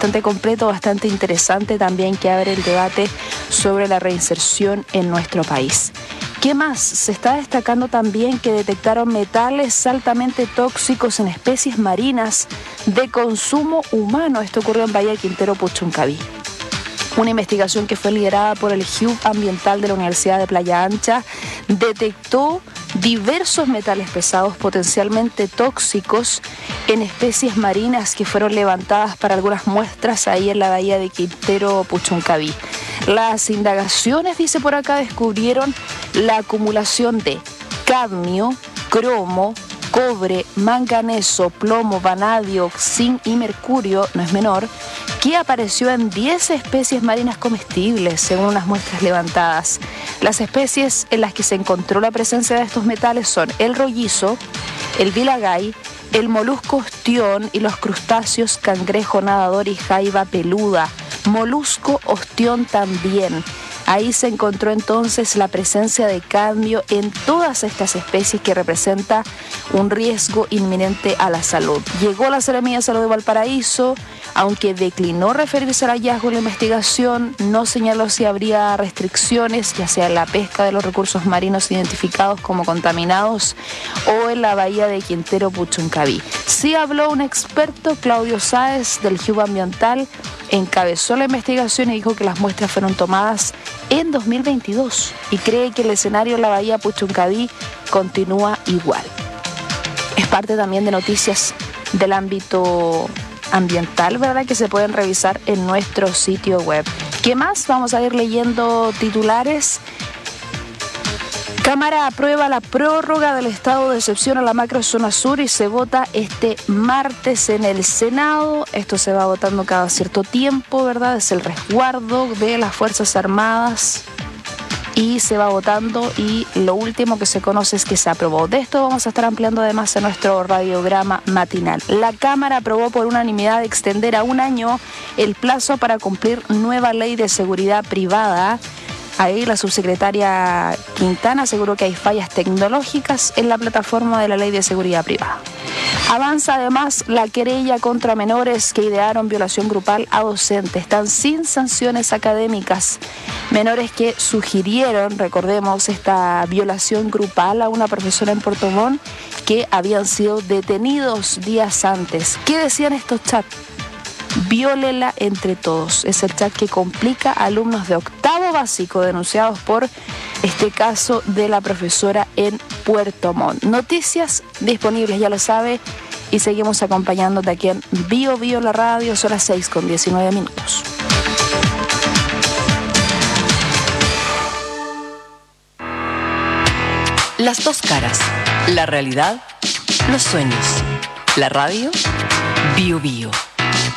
bastante completo, bastante interesante también, que abre el debate sobre la reinserción en nuestro país. ¿Qué más? Se está destacando también que detectaron metales altamente tóxicos en especies marinas de consumo humano. Esto ocurrió en Bahía Quintero, Puchuncaví. Una investigación que fue liderada por el Hub Ambiental de la Universidad de Playa Ancha detectó diversos metales pesados potencialmente tóxicos en especies marinas que fueron levantadas para algunas muestras ahí en la Bahía de Quintero, Puchuncaví. Las indagaciones, dice por acá, descubrieron la acumulación de cadmio, cromo, cobre, manganeso, plomo, vanadio, zinc y mercurio, no es menor, que apareció en 10 especies marinas comestibles, según unas muestras levantadas. Las especies en las que se encontró la presencia de estos metales son el rollizo, el vilagay, el molusco ostión y los crustáceos cangrejo nadador y jaiba peluda. Molusco ostión también. Ahí se encontró entonces la presencia de cadmio en todas estas especies, que representa un riesgo inminente a la salud. Llegó la Seremía de Salud de Valparaíso, aunque declinó referirse al hallazgo en la investigación, no señaló si habría restricciones, ya sea en la pesca de los recursos marinos identificados como contaminados o en la bahía de Quintero, Puchuncaví. Sí habló un experto, Claudio Sáez, del Hub Ambiental, encabezó la investigación y dijo que las muestras fueron tomadas en 2022 y cree que el escenario en la bahía Puchuncaví continúa igual. Es parte también de noticias del ámbito ambiental, ¿verdad?, que se pueden revisar en nuestro sitio web. ¿Qué más? Vamos a ir leyendo titulares. Cámara aprueba la prórroga del estado de excepción a la macrozona sur y se vota este martes en el Senado. Esto se va votando cada cierto tiempo, ¿verdad? Es el resguardo de las Fuerzas Armadas y se va votando, y lo último que se conoce es que se aprobó. De esto vamos a estar ampliando además en nuestro radiograma matinal. La Cámara aprobó por unanimidad extender a 1 año el plazo para cumplir nueva ley de seguridad privada. Ahí la subsecretaria Quintana aseguró que hay fallas tecnológicas en la plataforma de la Ley de Seguridad Privada. Avanza además la querella contra menores que idearon violación grupal a docentes. Están sin sanciones académicas. Menores que sugirieron, recordemos, esta violación grupal a una profesora en Puerto Montt, que habían sido detenidos días antes. ¿Qué decían estos chats? Viólela entre todos. Es el chat que complica a alumnos de octavo básico denunciados por este caso de la profesora en Puerto Montt. Noticias disponibles, ya lo sabe, y seguimos acompañándote aquí en Bio Bio la radio. Son las 6:19. Las dos caras, la realidad, los sueños. La radio Bio Bio.